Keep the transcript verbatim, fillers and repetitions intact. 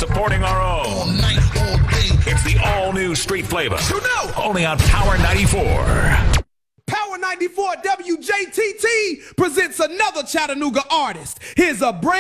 supporting our own. All night, all day. It's the all-new Street Flavor. You know. Only on Power ninety-four. Power ninety-four W J T T presents another Chattanooga artist. Here's a brand